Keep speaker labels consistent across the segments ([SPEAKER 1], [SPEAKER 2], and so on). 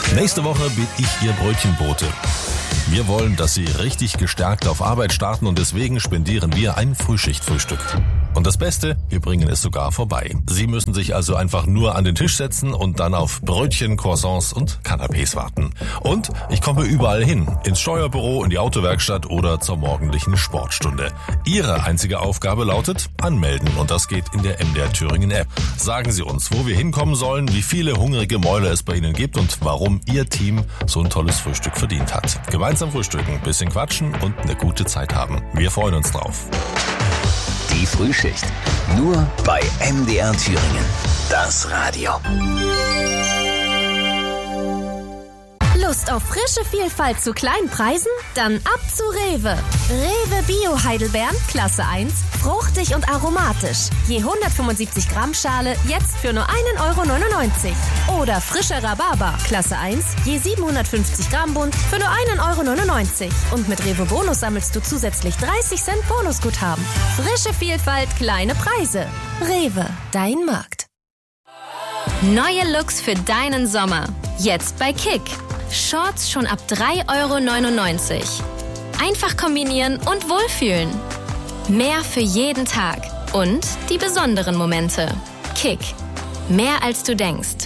[SPEAKER 1] Nächste Woche bin ich Ihr Brötchenbote. Wir wollen, dass Sie richtig gestärkt auf Arbeit starten und deswegen spendieren wir ein Frühschichtfrühstück. Und das Beste, wir bringen es sogar vorbei. Sie müssen sich also einfach nur an den Tisch setzen und dann auf Brötchen, Croissants und Canapés warten. Und ich komme überall hin, ins Steuerbüro, in die Autowerkstatt oder zur morgendlichen Sportstunde. Ihre einzige Aufgabe lautet anmelden und das geht in der MDR Thüringen App. Sagen Sie uns, wo wir hinkommen sollen, wie viele hungrige Mäuler es bei Ihnen gibt und warum Ihr Team so ein tolles Frühstück verdient hat. Gemeinsam frühstücken, bisschen quatschen und eine gute Zeit haben. Wir freuen uns drauf.
[SPEAKER 2] Die Frühschicht. Nur bei MDR Thüringen. Das Radio.
[SPEAKER 3] Lust auf frische Vielfalt zu kleinen Preisen? Dann ab zu Rewe. Rewe Bio Heidelbeeren, Klasse 1, fruchtig und aromatisch. Je 175 Gramm Schale, jetzt für nur 1,99 €. Oder frischer Rhabarber, Klasse 1, je 750 Gramm Bund, für nur 1,99 €. Und mit Rewe Bonus sammelst du zusätzlich 30 Cent Bonusguthaben. Frische Vielfalt, kleine Preise. Rewe, dein Markt.
[SPEAKER 4] Neue Looks für deinen Sommer. Jetzt bei Kick. Shorts schon ab 3,99 €. Einfach kombinieren und wohlfühlen. Mehr für jeden Tag. Und die besonderen Momente. Kick. Mehr als du denkst.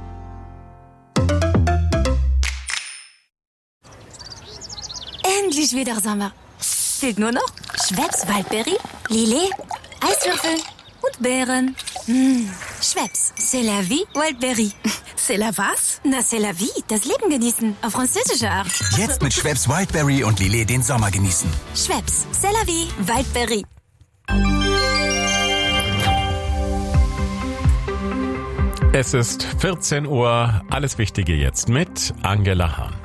[SPEAKER 5] Endlich wieder Sommer. Fehlt nur noch Schweppes Waldbeere, Lillet, Eiswürfel und Beeren. Schweppes, c'est la vie, Wildberry.
[SPEAKER 6] C'est la was?
[SPEAKER 5] Na, c'est la vie, das Leben genießen, auf französische Art.
[SPEAKER 7] Jetzt mit Schweppes Wildberry und Lillet den Sommer genießen.
[SPEAKER 5] Schweppes, c'est la vie, Wildberry.
[SPEAKER 8] Es ist 14 Uhr, alles Wichtige jetzt mit Angela Hahn.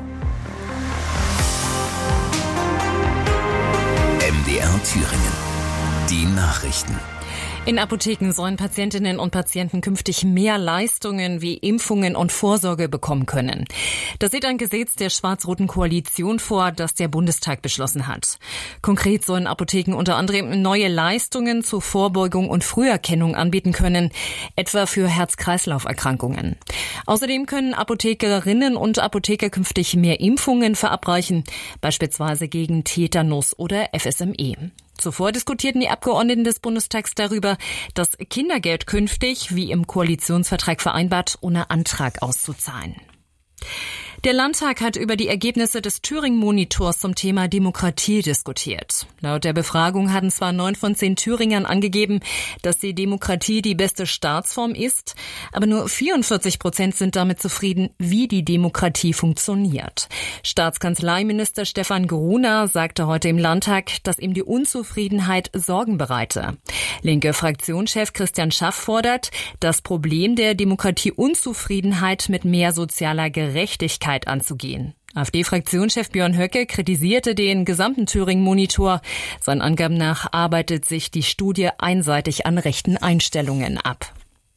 [SPEAKER 2] MDR Thüringen. Die Nachrichten.
[SPEAKER 9] In Apotheken sollen Patientinnen und Patienten künftig mehr Leistungen wie Impfungen und Vorsorge bekommen können. Das sieht ein Gesetz der schwarz-roten Koalition vor, das der Bundestag beschlossen hat. Konkret sollen Apotheken unter anderem neue Leistungen zur Vorbeugung und Früherkennung anbieten können, etwa für Herz-Kreislauf-Erkrankungen. Außerdem können Apothekerinnen und Apotheker künftig mehr Impfungen verabreichen, beispielsweise gegen Tetanus oder FSME. Zuvor diskutierten die Abgeordneten des Bundestags darüber, das Kindergeld künftig, wie im Koalitionsvertrag vereinbart, ohne Antrag auszuzahlen. Der Landtag hat über die Ergebnisse des Thüringen-Monitors zum Thema Demokratie diskutiert. Laut der Befragung hatten zwar 9 von 10 Thüringern angegeben, dass die Demokratie die beste Staatsform ist, aber nur 44% sind damit zufrieden, wie die Demokratie funktioniert. Staatskanzleiminister Stefan Gruner sagte heute im Landtag, dass ihm die Unzufriedenheit Sorgen bereite. Linke Fraktionschef Christian Schaff fordert, das Problem der Demokratieunzufriedenheit mit mehr sozialer Gerechtigkeit anzugehen. AfD-Fraktionschef Björn Höcke kritisierte den gesamten Thüringen-Monitor. Seinen Angaben nach arbeitet sich die Studie einseitig an rechten Einstellungen ab.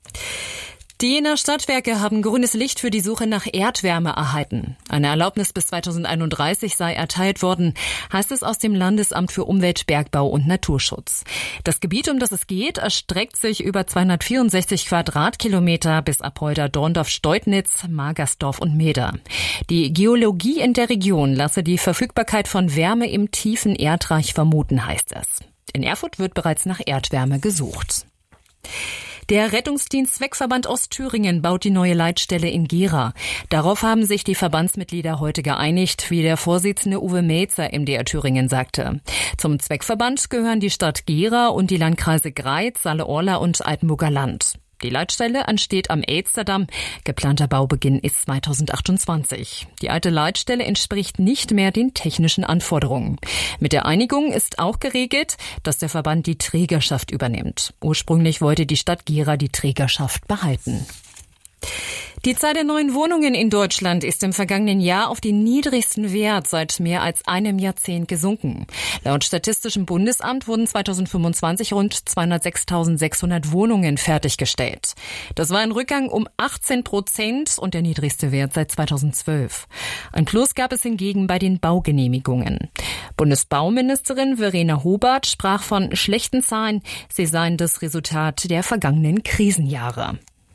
[SPEAKER 9] Die Jenaer Stadtwerke haben grünes Licht für die Suche nach Erdwärme erhalten. Eine Erlaubnis bis 2031 sei erteilt worden, heißt es aus dem Landesamt für Umwelt, Bergbau und Naturschutz. Das Gebiet, um das es geht, erstreckt sich über 264 Quadratkilometer bis Apolda, Dorndorf, Steutnitz, Magersdorf und Meeder. Die Geologie in der Region lasse die Verfügbarkeit von Wärme im tiefen Erdreich vermuten, heißt es. In Erfurt wird bereits nach Erdwärme gesucht. Der Rettungsdienst Zweckverband Ostthüringen baut die neue Leitstelle in Gera. Darauf haben sich die Verbandsmitglieder heute geeinigt, wie der Vorsitzende Uwe Melzer MDR Thüringen sagte. Zum Zweckverband gehören die Stadt Gera und die Landkreise Greiz, Saale-Orla und Altenburger Land. Die Leitstelle entsteht am Elsterdamm. Geplanter Baubeginn ist 2028. Die alte Leitstelle entspricht nicht mehr den technischen Anforderungen. Mit der Einigung ist auch geregelt, dass der Verband die Trägerschaft übernimmt. Ursprünglich wollte die Stadt Gera die Trägerschaft behalten. Die Zahl der neuen Wohnungen in Deutschland ist im vergangenen Jahr auf den niedrigsten Wert seit mehr als einem Jahrzehnt gesunken. Laut Statistischem Bundesamt wurden 2025 rund 206.600 Wohnungen fertiggestellt. Das war ein Rückgang um 18% und der niedrigste Wert seit 2012. Ein Plus gab es hingegen bei den Baugenehmigungen. Bundesbauministerin Verena Hobart sprach von schlechten Zahlen. Sie seien das Resultat der vergangenen Krisenjahre.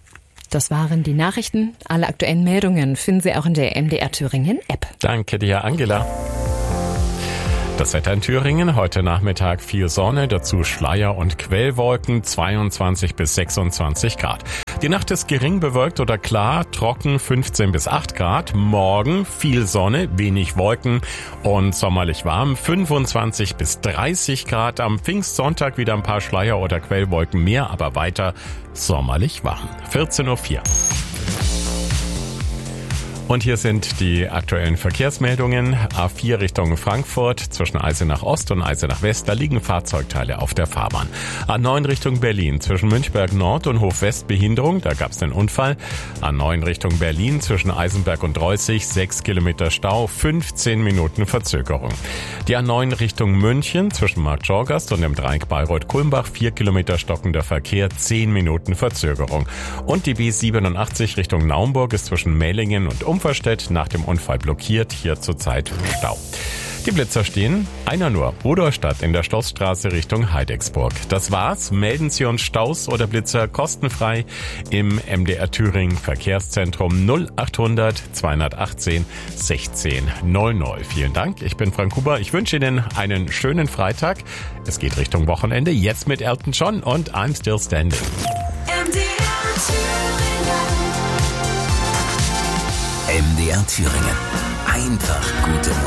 [SPEAKER 9] Das waren die Nachrichten. Alle aktuellen Meldungen finden Sie auch in der MDR Thüringen App.
[SPEAKER 8] Danke dir, Angela. Das Wetter in Thüringen, heute Nachmittag viel Sonne, dazu Schleier- und Quellwolken, 22 bis 26 Grad. Die Nacht ist gering bewölkt oder klar, trocken 15 bis 8 Grad. Morgen viel Sonne, wenig Wolken und sommerlich warm, 25 bis 30 Grad. Am Pfingstsonntag wieder ein paar Schleier- oder Quellwolken mehr, aber weiter sommerlich warm. 14:04 Uhr. Und hier sind die aktuellen Verkehrsmeldungen. A4 Richtung Frankfurt zwischen Eisenach Ost und Eisenach West, da liegen Fahrzeugteile auf der Fahrbahn. A9 Richtung Berlin zwischen Münchberg Nord und Hof West Behinderung, da gab es den Unfall. A9 Richtung Berlin zwischen Eisenberg und Reußig 6 Kilometer Stau, 15 Minuten Verzögerung. Die A9 Richtung München zwischen Marktschorgast und dem Dreieck Bayreuth-Kulmbach 4 Kilometer stockender Verkehr, 10 Minuten Verzögerung. Und die B87 Richtung Naumburg ist zwischen Mellingen und Umverstedt nach dem Unfall blockiert, hier zurzeit Stau. Die Blitzer stehen, einer nur, Rudolstadt in der Stoßstraße Richtung Heidecksburg. Das war's. Melden Sie uns Staus oder Blitzer kostenfrei im MDR Thüringen Verkehrszentrum 0800 218 1600. Vielen Dank, ich bin Frank Huber. Ich wünsche Ihnen einen schönen Freitag. Es geht Richtung Wochenende, jetzt mit Elton John und I'm Still Standing.
[SPEAKER 2] MDR Thüringen. Einfach gute Musik.